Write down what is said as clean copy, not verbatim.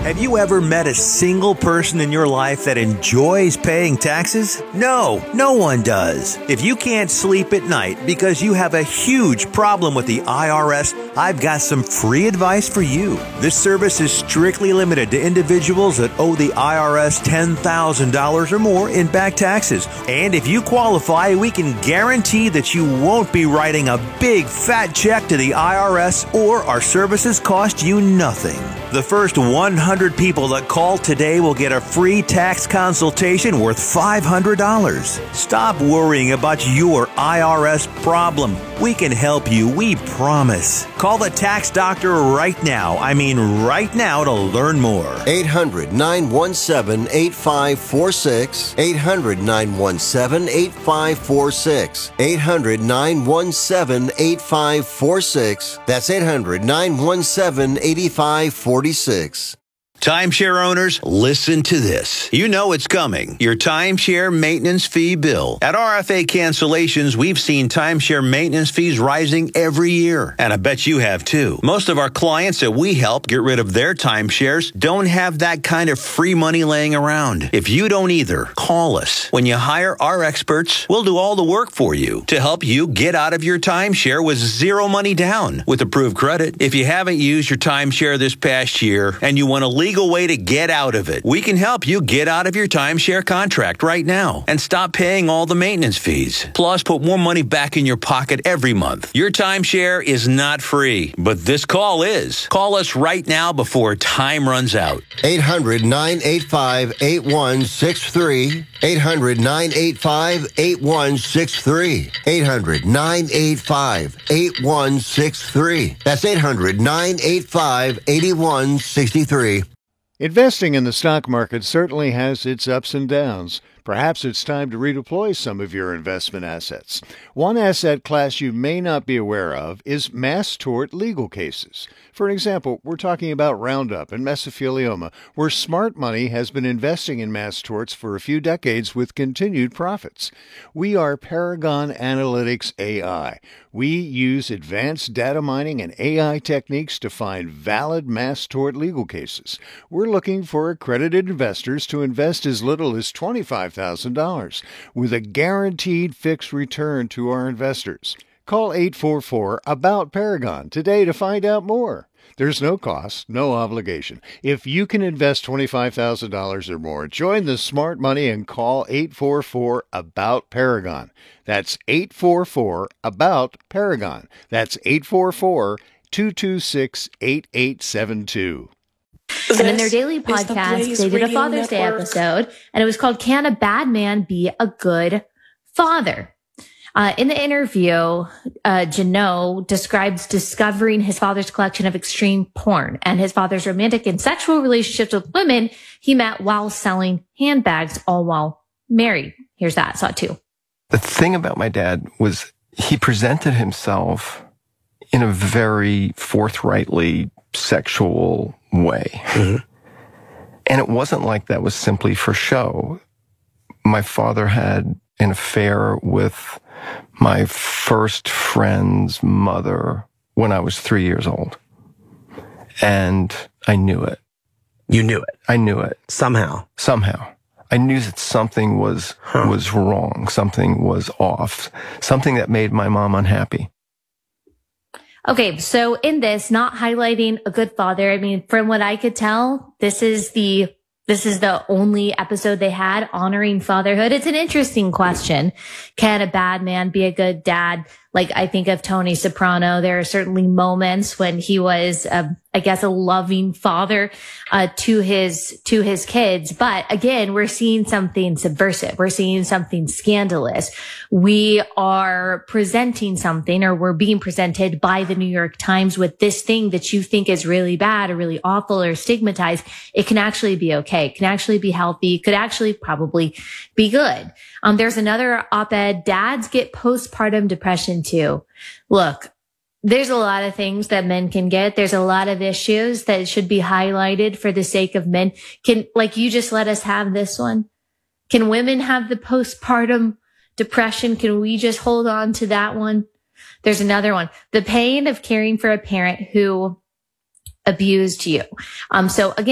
Have you ever met a single person in your life that enjoys paying taxes? No, no one does. If you can't sleep at night because you have a huge problem with the IRS, I've got some free advice for you. This service is strictly limited to individuals that owe the IRS $10,000 or more in back taxes. And if you qualify, we can guarantee that you won't be writing a big fat check to the IRS, or our services cost you nothing. The first 100 people that call today will get a free tax consultation worth $500. Stop worrying about your IRS problem. We can help you, we promise. Call the tax doctor right now. I mean right now, to learn more. 800-917-8546. 800-917-8546. 800-917-8546. That's 800-917-8546. Timeshare owners, listen to this. You know it's coming. Your timeshare maintenance fee bill. At RFA Cancellations, we've seen timeshare maintenance fees rising every year. And I bet you have too. Most of our clients that we help get rid of their timeshares don't have that kind of free money laying around. If you don't either, call us. When you hire our experts, we'll do all the work for you to help you get out of your timeshare with zero money down with approved credit. If you haven't used your timeshare this past year and you want a legal way to get out of it, we can help you get out of your timeshare contract right now and stop paying all the maintenance fees. Plus, put more money back in your pocket every month. Your timeshare is not free, but this call is. Call us right now before time runs out. 800-985-8163. 800-985-8163. 800-985-8163. That's 800-985-8163. Investing in the stock market certainly has its ups and downs. Perhaps it's time to redeploy some of your investment assets. One asset class you may not be aware of is mass tort legal cases. For example, we're talking about Roundup and mesothelioma, where smart money has been investing in mass torts for a few decades with continued profits. We are Paragon Analytics AI. We use advanced data mining and AI techniques to find valid mass tort legal cases. We're looking for accredited investors to invest as little as $25,000 with a guaranteed fixed return to our investors. Call 844-ABOUT-PARAGON today to find out more. There's no cost, no obligation. If you can invest $25,000 or more, join the smart money and call 844-ABOUT-PARAGON. That's 844-ABOUT-PARAGON. That's 844-226-8872. And in their daily podcast, they did a Father's Day episode, and it was called Can a Bad Man Be a Good Father? In the interview, Janot describes discovering his father's collection of extreme porn and his father's romantic and sexual relationships with women he met while selling handbags, all while married. Here's that. Saw it too. The thing about my dad was he presented himself in a very forthrightly sexual way. Mm-hmm. And it wasn't like that was simply for show. My father had an affair with my first friend's mother when I was 3 years old. And I knew it. You knew it? I knew it. Somehow. I knew that something was wrong. Something was off. Something that made my mom unhappy. Okay, so in this, not highlighting a good father, I mean, from what I could tell, this is the only episode they had honoring fatherhood. It's an interesting question. Can a bad man be a good dad? Like, I think of Tony Soprano. There are certainly moments when he was, I guess, a loving father, to his kids. But again, we're seeing something subversive. We're seeing something scandalous. We are presenting something, or we're being presented by the New York Times with this thing that you think is really bad or really awful or stigmatized. It can actually be okay. It can actually be healthy. It could actually probably be good. There's another op-ed, dads get postpartum depression too. Look, there's a lot of things that men can get. There's a lot of issues that should be highlighted for the sake of men. Like you just let us have this one. Can women have the postpartum depression? Can we just hold on to that one? There's another one. The pain of caring for a parent who abused you. So again,